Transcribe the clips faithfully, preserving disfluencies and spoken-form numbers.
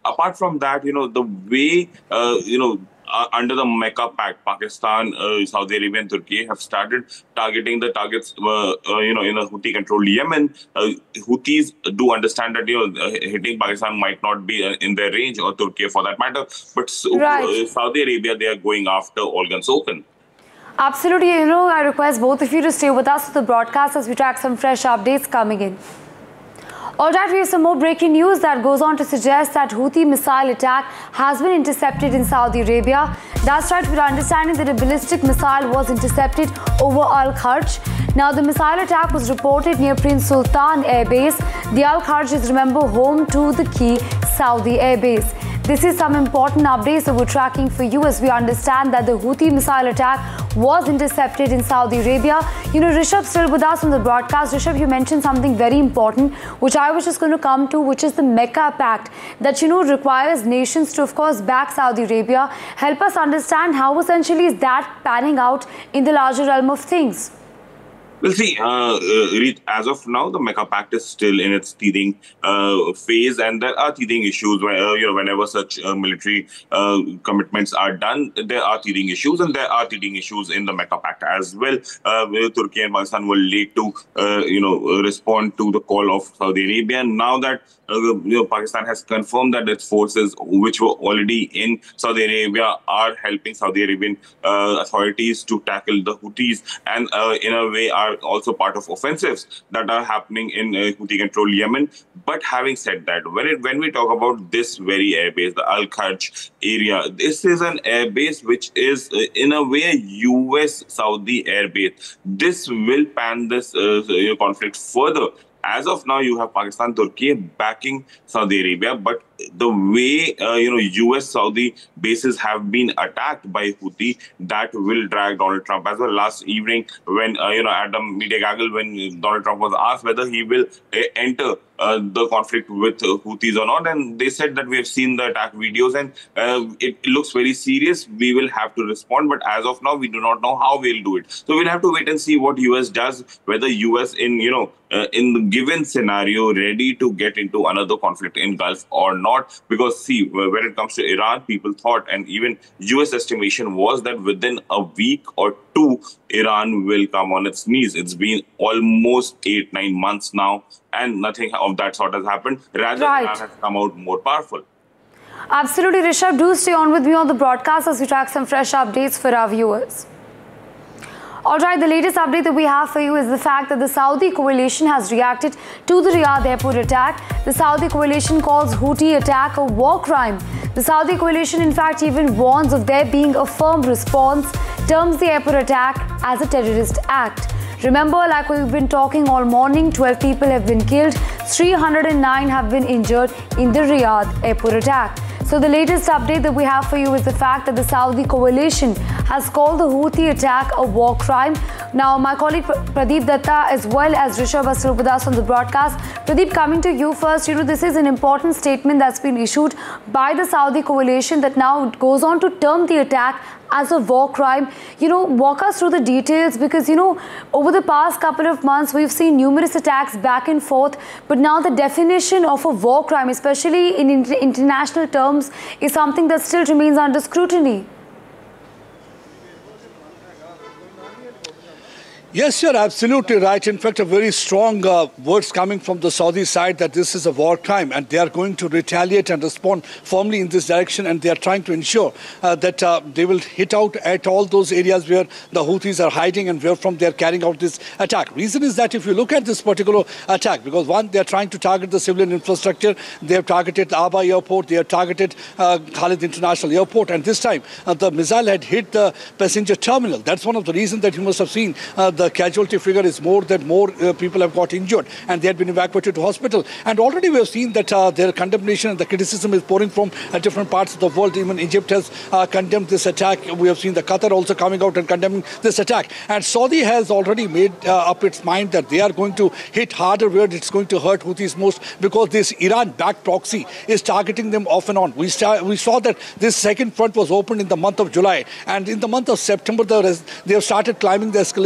apart from that, you know, the way, uh, you know, uh, under the Mecca Pact, Pakistan, uh, Saudi Arabia, and Turkey have started targeting the targets, uh, uh, you know, in a Houthi-controlled Yemen. Uh, Houthis do understand that, you know, uh, hitting Pakistan might not be uh, in their range, or Turkey for that matter. But so, Right. uh, Saudi Arabia, they are going after all guns open. Absolutely. You know, I request both of you to stay with us to the broadcast as we track some fresh updates coming in. All right, we have some more breaking news that goes on to suggest that Houthi missile attack has been intercepted in Saudi Arabia. That's right, we're understanding that a ballistic missile was intercepted over Al-Kharj. Now, the missile attack was reported near Prince Sultan Air Base. The Al-Kharj is, remember, home to the key Saudi Air Base. This is some important updates that we're tracking for you as we understand that the Houthi missile attack was intercepted in Saudi Arabia. You know, Rishabh still with us on the broadcast. Rishabh, you mentioned something very important, which I was just going to come to, which is the Mecca Pact that, you know, requires nations to, of course, back Saudi Arabia. Help us understand how essentially is that panning out in the larger realm of things. We'll see. Uh, uh, as of now, the Mecca Pact is still in its teething uh, phase, and there are teething issues. Where, uh, you know, whenever such uh, military uh, commitments are done, there are teething issues, and there are teething issues in the Mecca Pact as well. Uh, Turkey and Pakistan will need to, uh, you know, respond to the call of Saudi Arabia. And now that uh, you know, Pakistan has confirmed that its forces, which were already in Saudi Arabia, are helping Saudi Arabian uh, authorities to tackle the Houthis, and uh, in a way are also part of offensives that are happening in uh, Houthi-controlled Yemen. But having said that, when it, when we talk about this very airbase, the Al-Kharj area, this is an airbase which is uh, in a way U S Saudi airbase. This will pan this uh, conflict further. As of now, you have Pakistan, Turkey backing Saudi Arabia, but the way uh, you know U S Saudi bases have been attacked by Houthi, that will drag Donald Trump as well. Last evening, when uh, you know at the media gaggle, when Donald Trump was asked whether he will uh, enter uh, the conflict with uh, Houthis or not, and they said that we have seen the attack videos and uh, it looks very serious. We will have to respond, but as of now, we do not know how we'll do it. So we'll have to wait and see what U S does. Whether U S in you know uh, in the given scenario ready to get into another conflict in Gulf or not. Not because, see, when it comes to Iran, people thought, and even U S estimation was that within a week or two, Iran will come on its knees. It's been almost eight, nine months now, and nothing of that sort has happened. Rather, right. Iran has come out more powerful. Absolutely, Rishabh. Do stay on with me on the broadcast as we track some fresh updates for our viewers. All right, the latest update that we have for you is the fact that the Saudi coalition has reacted to the Riyadh airport attack. The Saudi coalition calls Houthi attack a war crime. The Saudi coalition, in fact, even warns of there being a firm response, terms the airport attack as a terrorist act. Remember, like we've been talking all morning, twelve people have been killed, three hundred nine have been injured in the Riyadh airport attack. So the latest update that we have for you is the fact that the Saudi coalition has called the Houthi attack a war crime. Now, my colleague Pradeep Datta as well as Rishabh are still with us on the broadcast. Pradeep, coming to you first, you know, this is an important statement that's been issued by the Saudi coalition that now goes on to term the attack as a war crime. You know, walk us through the details, because, you know, over the past couple of months, we've seen numerous attacks back and forth. But now the definition of a war crime, especially in inter international terms, is something that still remains under scrutiny. Yes, you're absolutely right. In fact, a very strong uh, words coming from the Saudi side that this is a war crime and they are going to retaliate and respond firmly in this direction, and they are trying to ensure uh, that uh, they will hit out at all those areas where the Houthis are hiding and where from they are carrying out this attack. Reason is that if you look at this particular attack, because one, they are trying to target the civilian infrastructure, they have targeted Aba Airport, they have targeted uh, Khalid International Airport, and this time uh, the missile had hit the passenger terminal. That's one of the reasons that you must have seen uh, the casualty figure is more that more uh, people have got injured and they had been evacuated to hospital. And already we have seen that uh, their condemnation and the criticism is pouring from uh, different parts of the world. Even Egypt has uh, condemned this attack. We have seen the Qatar also coming out and condemning this attack. And Saudi has already made uh, up its mind that they are going to hit harder where it's going to hurt Houthis most, because this Iran-backed proxy is targeting them off and on. We, we saw that this second front was opened in the month of July, and in the month of September they have started climbing the escalation ladder.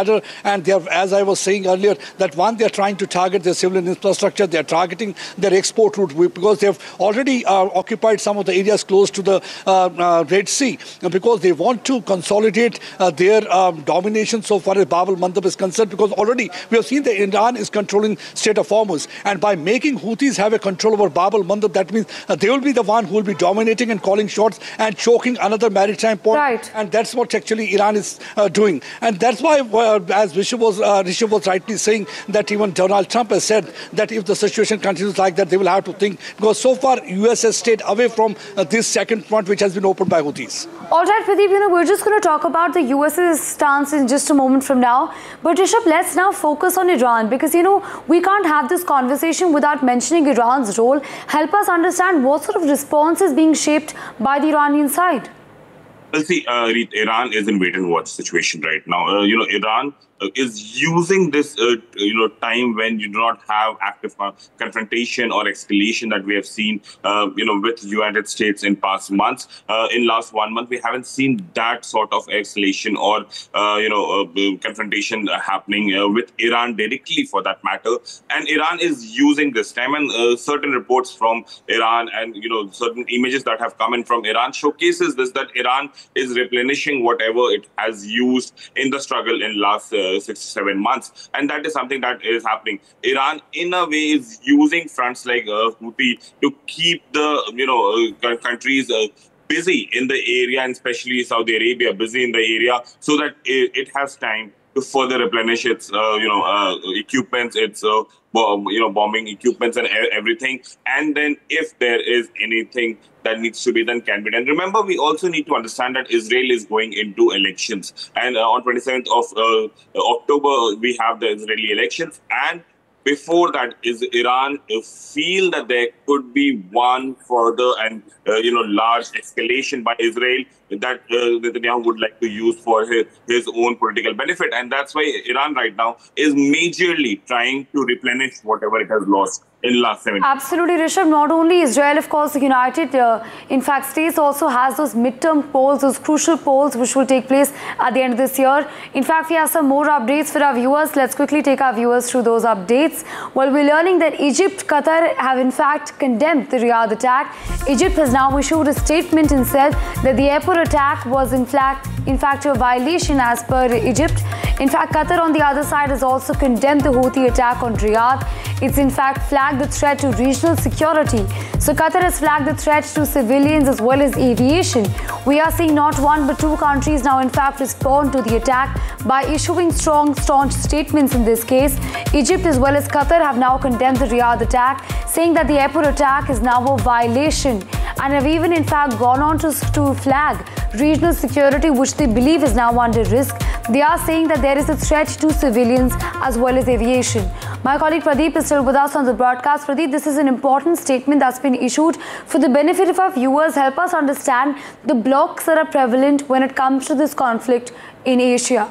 ladder, and they are, as I was saying earlier, that one, they are trying to target their civilian infrastructure, they are targeting their export route because they have already uh, occupied some of the areas close to the uh, uh, Red Sea, because they want to consolidate uh, their um, domination so far as Bab al-Mandab is concerned, because already we have seen that Iran is controlling Strait of Hormuz, and by making Houthis have a control over Bab al-Mandab, that means uh, they will be the one who will be dominating and calling shots and choking another maritime port. Right. And that's what actually Iran is uh, doing. And that's why, uh, as Rishabh was, uh, Rishabh was rightly saying, that even Donald Trump has said that if the situation continues like that, they will have to think, because so far U S has stayed away from uh, this second front which has been opened by Houthis. All right, Pradeep, you know, we're just going to talk about the U S's stance in just a moment from now. But Rishabh, let's now focus on Iran, because, you know, we can't have this conversation without mentioning Iran's role. Help us understand what sort of response is being shaped by the Iranian side. Well, see, uh, Iran is in wait-and-watch situation right now. Uh, you know, Iran uh, is using this, uh, you know, time when you do not have active uh, confrontation or escalation that we have seen, uh, you know, with United States in past months. Uh, in last one month, we haven't seen that sort of escalation or, uh, you know, uh, confrontation uh, happening uh, with Iran directly, for that matter. And Iran is using this time, and uh, certain reports from Iran and, you know, certain images that have come in from Iran showcases this, that Iran is replenishing whatever it has used in the struggle in last uh, six to seven months. And that is something that is happening. Iran, in a way, is using fronts like uh, Houthi to keep the, you know, uh, countries uh, busy in the area, and especially Saudi Arabia busy in the area, so that it, it has time to further replenish its, uh, you know, uh, equipments, its, uh, bomb, you know, bombing equipments and everything. And then if there is anything that needs to be done, can be done. Remember, we also need to understand that Israel is going into elections. And uh, on twenty-seventh of uh, October, we have the Israeli elections. And before that, is Iran feel that there could be one further and, uh, you know, large escalation by Israel that uh, Netanyahu would like to use for his, his own political benefit. And that's why Iran right now is majorly trying to replenish whatever it has lost in last seven years. Absolutely, Rishabh. Not only Israel, of course, the United, uh, in fact, States also has those midterm polls, those crucial polls which will take place at the end of this year. In fact, we have some more updates for our viewers. Let's quickly take our viewers through those updates. Well, we're learning that Egypt, Qatar have in fact condemned the Riyadh attack. Egypt has now issued a statement and said that the airport attack was in fact, in fact a violation as per Egypt. In fact, Qatar on the other side has also condemned the Houthi attack on Riyadh. It's in fact flagged the threat to regional security. So Qatar has flagged the threat to civilians as well as aviation. We are seeing not one but two countries now in fact respond to the attack by issuing strong, staunch statements in this case. Egypt as well as Qatar have now condemned the Riyadh attack, saying that the airport attack is now a violation, and have even in fact gone on to, to flag regional security, which they believe is now under risk. They are saying that there is a threat to civilians as well as aviation. My colleague Pradeep is still with us on the broadcast. Pradeep, this is an important statement that's been issued. For the benefit of our viewers, help us understand the blocks that are prevalent when it comes to this conflict in Asia.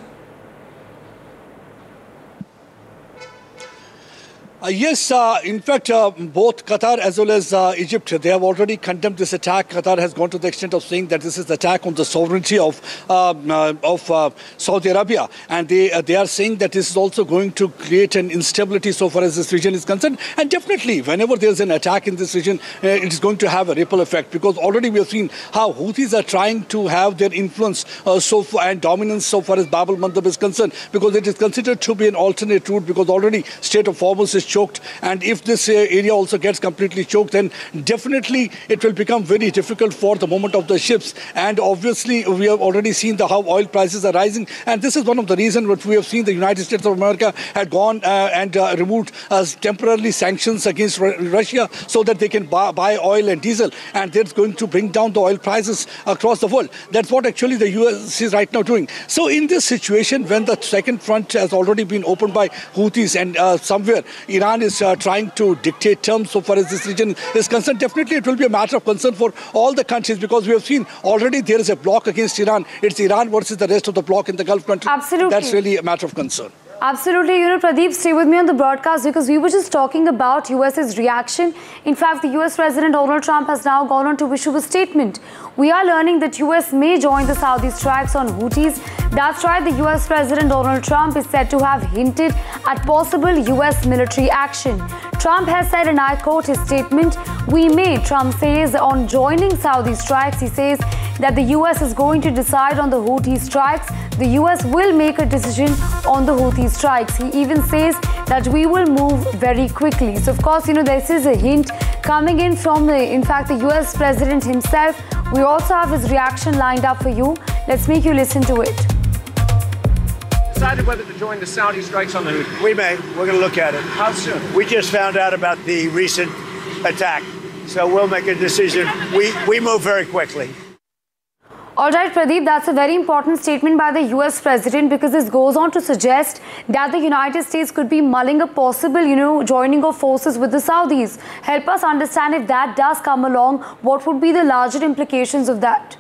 Uh, yes, uh, in fact, uh, both Qatar as well as uh, Egypt, they have already condemned this attack. Qatar has gone to the extent of saying that this is an attack on the sovereignty of uh, uh, of uh, Saudi Arabia, and they uh, they are saying that this is also going to create an instability so far as this region is concerned. And definitely, whenever there is an attack in this region, uh, it is going to have a ripple effect, because already we have seen how Houthis are trying to have their influence uh, so far and dominance so far as Bab al-Mandab is concerned, because it is considered to be an alternate route, because already Strait of Hormuz is choked, and if this uh, area also gets completely choked, then definitely it will become very difficult for the movement of the ships. And obviously we have already seen the how oil prices are rising, and this is one of the reasons which we have seen the United States of America had gone uh, and uh, removed uh, temporarily sanctions against Russia so that they can buy, buy oil and diesel, and that's going to bring down the oil prices across the world. That's what actually the U S is right now doing. So in this situation, when the second front has already been opened by Houthis, and uh, somewhere Iran is uh, trying to dictate terms so far as this region is concerned, definitely it will be a matter of concern for all the countries, because we have seen already there is a block against Iran. It's Iran versus the rest of the block in the Gulf countries. Absolutely. That's really a matter of concern. Absolutely. You know, Pradeep, stay with me on the broadcast because we were just talking about US's reaction. In fact, the U S President Donald Trump has now gone on to issue a statement. We are learning that U S may join the Saudi strikes on Houthis. That's right, the U S President Donald Trump is said to have hinted at possible U S military action. Trump has said, and I quote his statement, "We may," Trump says, on joining Saudi strikes. He says that the U S is going to decide on the Houthi strikes. The U S will make a decision on the Houthi strikes. He even says that we will move very quickly. So, of course, you know, this is a hint coming in from, the, in fact, the U S President himself. We also have his reaction lined up for you. Let's make you listen to it. Decided whether to join the Saudi strikes on the Houthis. We may. We're going to look at it. How soon? We just found out about the recent attack, so we'll make a decision. We, we move very quickly. All right, Pradeep, that's a very important statement by the U S President because this goes on to suggest that the United States could be mulling a possible, you know, joining of forces with the Saudis. Help us understand, if that does come along, what would be the larger implications of that?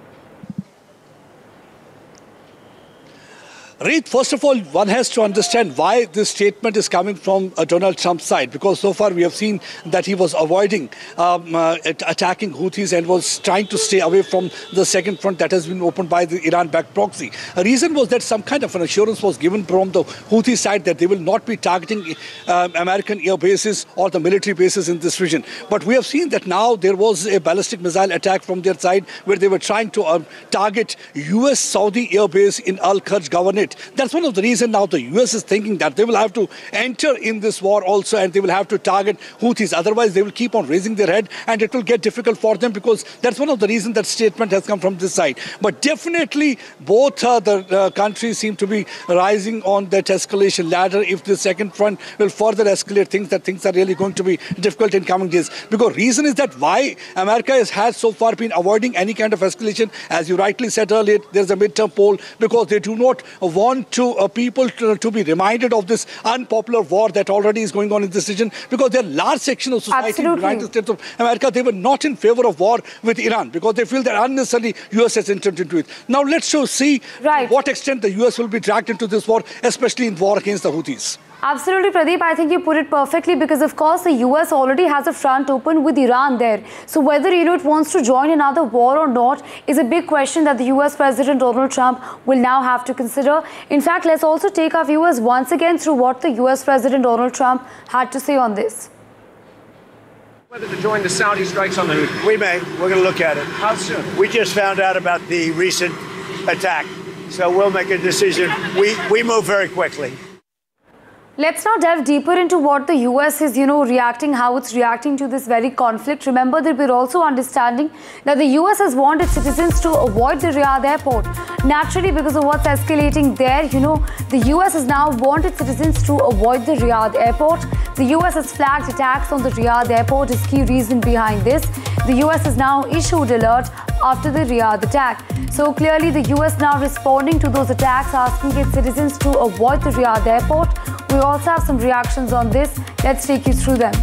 Reed, first of all, one has to understand why this statement is coming from uh, Donald Trump's side, because so far we have seen that he was avoiding um, uh, attacking Houthis and was trying to stay away from the second front that has been opened by the Iran-backed proxy. A reason was that some kind of an assurance was given from the Houthi side that they will not be targeting uh, American air bases or the military bases in this region. But we have seen that now there was a ballistic missile attack from their side where they were trying to uh, target U S Saudi air base in Al-Kharj Governorate. That's one of the reasons now the U S is thinking that they will have to enter in this war also, and they will have to target Houthis. Otherwise, they will keep on raising their head and it will get difficult for them, because that's one of the reasons that statement has come from this side. But definitely both uh, the uh, countries seem to be rising on that escalation ladder. If the second front will further escalate things, that things are really going to be difficult in coming days. Because reason is that why America has, has so far been avoiding any kind of escalation. As you rightly said earlier, there's a midterm poll, because they do not want to uh, people to, to be reminded of this unpopular war that already is going on in this region, because there are large section of society Absolutely. in the United States of America, they were not in favor of war with Iran because they feel that unnecessarily U S has entered into it. Now let's show, see right. to what extent the U S will be dragged into this war, especially in war against the Houthis. Absolutely, Pradeep. I think you put it perfectly, because, of course, the U S already has a front open with Iran there. So whether, you know, it wants to join another war or not is a big question that the U S President Donald Trump will now have to consider. In fact, let's also take our viewers once again through what the U S President Donald Trump had to say on this. Whether to join the Saudi strikes on the Houthis. We may. We're going to look at it. How soon? We just found out about the recent attack, so we'll make a decision. We, we move very quickly. Let's now delve deeper into what the U S is, you know, reacting, how it's reacting to this very conflict. Remember that we're also understanding that the U S has warned its citizens to avoid the Riyadh airport. Naturally, because of what's escalating there, you know, the U S has now warned its citizens to avoid the Riyadh airport. The U S has flagged attacks on the Riyadh airport as key reason behind this. The U S has now issued alert after the Riyadh attack. So clearly the U S now responding to those attacks, asking its citizens to avoid the Riyadh airport. We also have some reactions on this. Let's take you through them.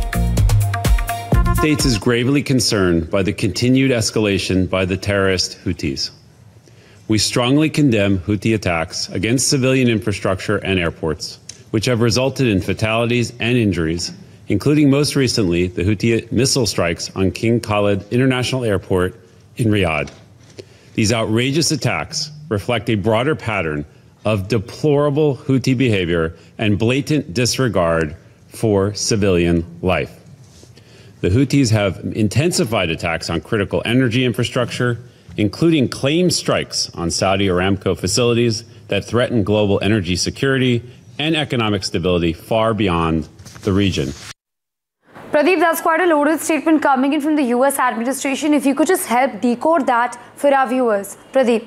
The States is gravely concerned by the continued escalation by the terrorist Houthis. We strongly condemn Houthi attacks against civilian infrastructure and airports, which have resulted in fatalities and injuries, including most recently the Houthi missile strikes on King Khalid International Airport in Riyadh. These outrageous attacks reflect a broader pattern of deplorable Houthi behavior and blatant disregard for civilian life. The Houthis have intensified attacks on critical energy infrastructure, including claimed strikes on Saudi Aramco facilities that threaten global energy security and economic stability far beyond the region. Pradeep, that's quite a loaded statement coming in from the U S administration. If you could just help decode that for our viewers. Pradeep.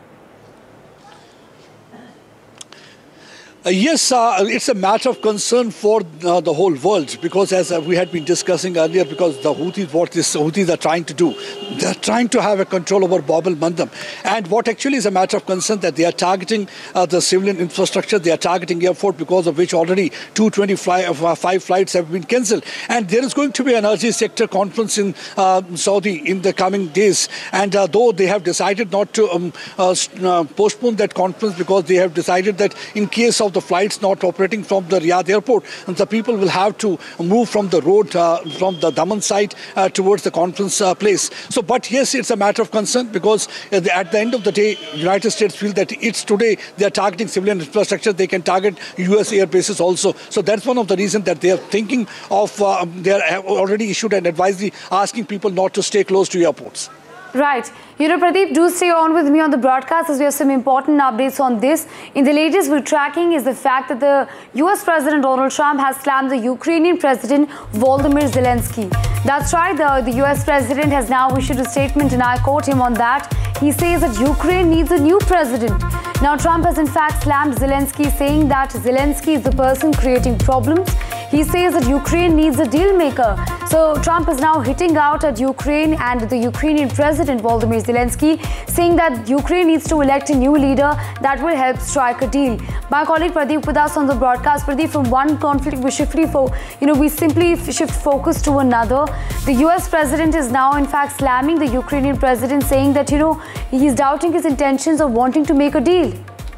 Uh, yes, uh, it's a matter of concern for uh, the whole world, because as uh, we had been discussing earlier, because the Houthis, what these Houthis are trying to do, they're trying to have a control over Bab el-Mandab. And what actually is a matter of concern, that they are targeting uh, the civilian infrastructure, they are targeting airport, because of which already two hundred twenty-five uh, five flights have been cancelled. And there is going to be an energy sector conference in uh, Saudi in the coming days. And uh, though they have decided not to um, uh, uh, postpone that conference, because they have decided that in case of the flights not operating from the Riyadh airport, and the people will have to move from the road, uh, from the Daman side uh, towards the conference uh, place. So, but yes, it's a matter of concern because at the, at the end of the day, United States feel that it's today they are targeting civilian infrastructure. They can target U S air bases also. So that's one of the reasons that they are thinking of, uh, they have already issued an advisory asking people not to stay close to airports. Right. You know, Pradeep, do stay on with me on the broadcast as we have some important updates on this. In the latest we're tracking is the fact that the U S President Donald Trump has slammed the Ukrainian President Volodymyr Zelensky. That's right, the, the U S President has now issued a statement, and I quote him on that. He says that Ukraine needs a new president. Now, Trump has in fact slammed Zelensky, saying that Zelensky is the person creating problems. He says that Ukraine needs a deal maker. So Trump is now hitting out at Ukraine and the Ukrainian President Volodymyr Zelensky, saying that Ukraine needs to elect a new leader that will help strike a deal. My colleague Pradeep with us on the broadcast. Pradeep, from one conflict we shift, fo you know, we simply shift focus to another. The U S President is now in fact slamming the Ukrainian President, saying that, you know, he's doubting his intentions of wanting to make a deal.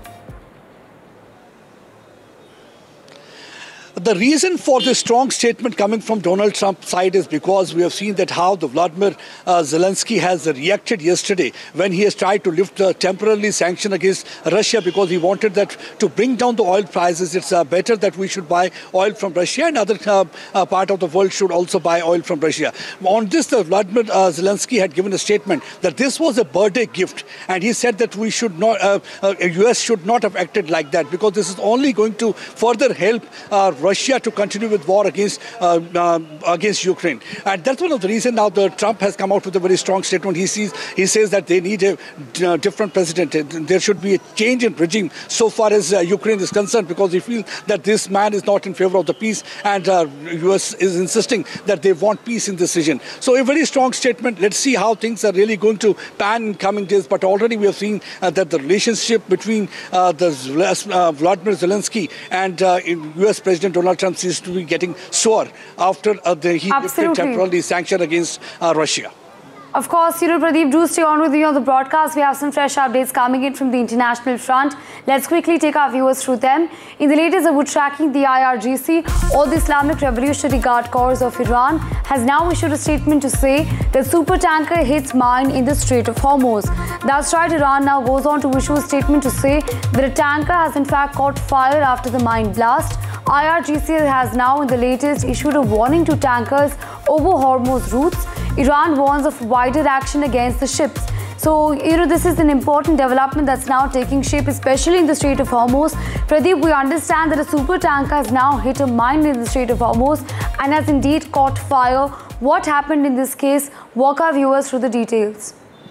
The reason for this strong statement coming from Donald Trump's side is because we have seen that how the Vladimir uh, Zelensky has reacted yesterday when he has tried to lift the temporarily sanction against Russia because he wanted that to bring down the oil prices. It's uh, better that we should buy oil from Russia, and other uh, uh, part of the world should also buy oil from Russia. On this, the Vladimir uh, Zelensky had given a statement that this was a birthday gift, and he said that we should not, uh, uh, U S should not have acted like that because this is only going to further help uh, Russia to continue with war against uh, uh, against Ukraine. And that's one of the reasons now the Trump has come out with a very strong statement. He sees, he says that they need a uh, different president. There should be a change in regime so far as uh, Ukraine is concerned, because they feel that this man is not in favor of the peace, and uh, U S is insisting that they want peace in this region. So a very strong statement. Let's see how things are really going to pan in coming days. But already we have seen uh, that the relationship between uh, the uh, Vladimir Zelensky and uh, U S President Donald Trump seems to be getting sore after uh, the, he lifted temporarily sanction against uh, Russia. Of course, you know, Pradeep, do stay on with you on the broadcast. We have some fresh updates coming in from the international front. Let's quickly take our viewers through them. In the latest, we're tracking the I R G C, or the Islamic Revolutionary Guard Corps of Iran, has now issued a statement to say that supertanker hits mine in the Strait of Hormuz. That's right, Iran now goes on to issue a statement to say that a tanker has in fact caught fire after the mine blast. I R G C has now in the latest issued a warning to tankers over Hormuz routes. Iran warns of wider action against the ships. So, you know, this is an important development that's now taking shape, especially in the Strait of Hormuz. Pradeep, we understand that a super tanker has now hit a mine in the Strait of Hormuz and has indeed caught fire. What happened in this case? Walk our viewers through the details.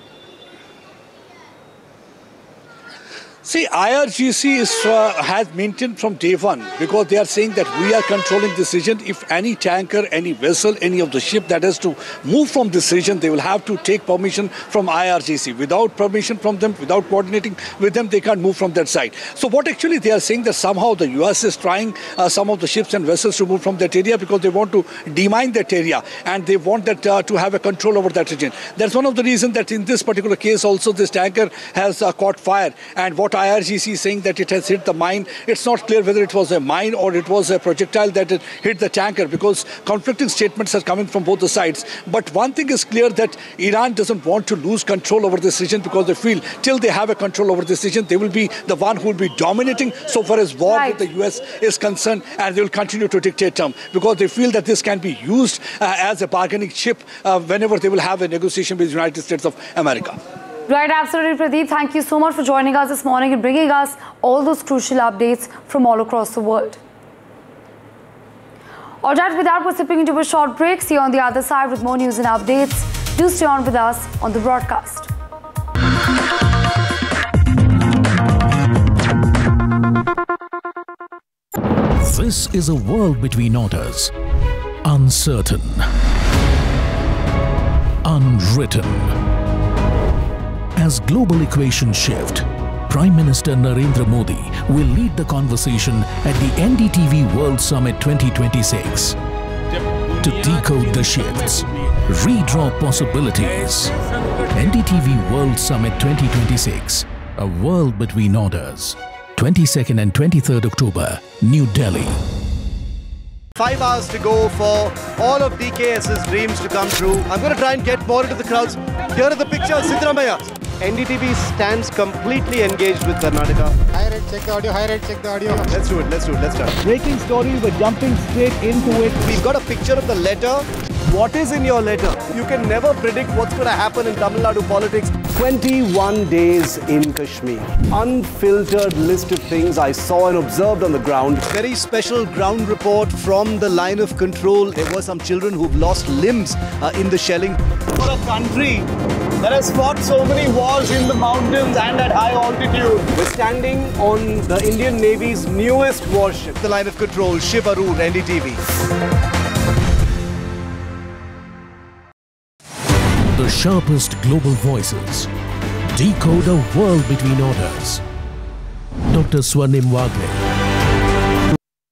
See, I R G C is, uh, has maintained from day one, because they are saying that we are controlling this region. If any tanker, any vessel, any of the ship that has to move from this region, they will have to take permission from I R G C. Without permission from them, without coordinating with them, they can't move from that side. So what actually they are saying that somehow the U S is trying uh, some of the ships and vessels to move from that area because they want to demine that area, and they want that uh, to have a control over that region. That's one of the reasons that in this particular case also this tanker has uh, caught fire. And what I R G C is saying that it has hit the mine. It's not clear whether it was a mine or it was a projectile that it hit the tanker, because conflicting statements are coming from both the sides. But one thing is clear, that Iran doesn't want to lose control over this region, because they feel till they have a control over this region, they will be the one who will be dominating so far as war right. with the U S is concerned, and they will continue to dictate term, because they feel that this can be used uh, as a bargaining chip uh, whenever they will have a negotiation with the United States of America. Right, absolutely, Pradeep. Thank you so much for joining us this morning and bringing us all those crucial updates from all across the world. All right, with that, we're sipping into a short break. See you on the other side with more news and updates. Do stay on with us on the broadcast. This is a world between orders. Uncertain. Unwritten. As global equations shift, Prime Minister Narendra Modi will lead the conversation at the N D T V World Summit twenty twenty-six. To decode the shifts, redraw possibilities. N D T V World Summit twenty twenty-six, a world between orders. twenty-second and twenty-third October, New Delhi. Five hours to go for all of D K S's dreams to come true. I'm going to try and get more into the crowds. Here are the pictures, Siddaramaiah. N D T V stands completely engaged with Karnataka. High rate, check the audio, high rate, check the audio. Let's do it, let's do it, let's start. Breaking story, we're jumping straight into it. We've got a picture of the letter. What is in your letter? You can never predict what's going to happen in Tamil Nadu politics. twenty-one days in Kashmir. Unfiltered list of things I saw and observed on the ground. Very special ground report from the line of control. There were some children who've lost limbs uh, in the shelling. For a country that has fought so many wars in the mountains and at high altitude, we're standing on the Indian Navy's newest warship. The line of control, Shiv Arur, N D T V. The sharpest global voices decode a world between orders. Doctor Swarnim Wagle.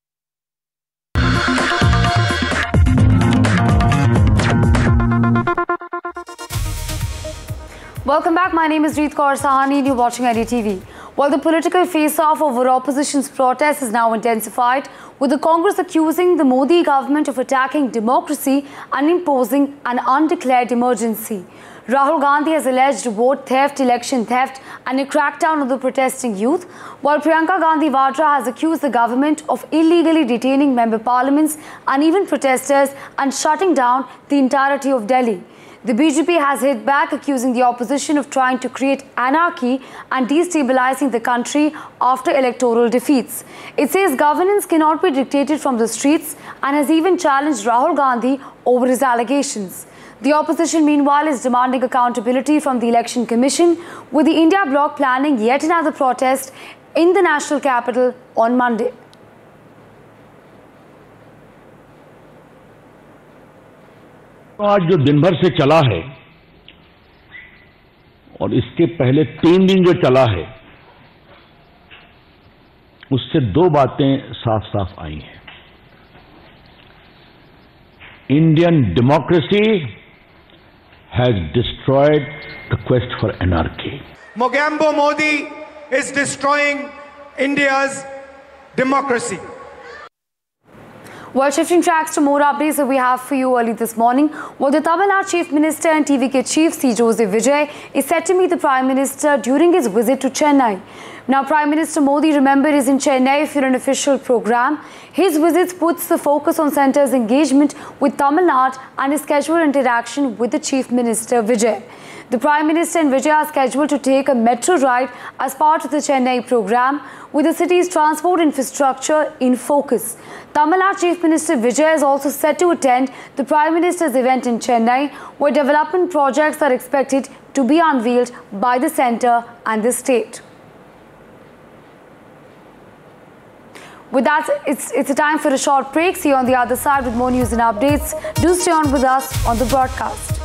Welcome back. My name is Reet Kaur Sahani and you're watching N D T V. While the political face-off over opposition's protests is now intensified, with the Congress accusing the Modi government of attacking democracy and imposing an undeclared emergency. Rahul Gandhi has alleged vote theft, election theft and a crackdown on the protesting youth, while Priyanka Gandhi Vadra has accused the government of illegally detaining member parliaments and even protesters and shutting down the entirety of Delhi. The B J P has hit back, accusing the opposition of trying to create anarchy and destabilizing the country after electoral defeats. It says governance cannot be dictated from the streets and has even challenged Rahul Gandhi over his allegations. The opposition, meanwhile, is demanding accountability from the Election Commission, with the India bloc planning yet another protest in the national capital on Monday. आज जो दिन भर से चला है और इसके पहले तीन दिन जो चला है उससे दो बातें साफ साफ आई हैं. Indian democracy has destroyed the quest for anarchy. Mogambo Modi is destroying India's democracy. Well, shifting tracks to more updates that we have for you early this morning. Well, the Tamil Nadu Chief Minister and T V K Chief C. Joseph Vijay is set to meet the Prime Minister during his visit to Chennai. Now, Prime Minister Modi, remember, is in Chennai for an official program. His visit puts the focus on centre's engagement with Tamil Nadu and his scheduled interaction with the Chief Minister Vijay. The Prime Minister and Vijay are scheduled to take a metro ride as part of the Chennai program, with the city's transport infrastructure in focus. Tamil Nadu Chief Minister Vijay is also set to attend the Prime Minister's event in Chennai, where development projects are expected to be unveiled by the centre and the state. With that, it's, it's a time for a short break. See you on the other side with more news and updates. Do stay on with us on the broadcast.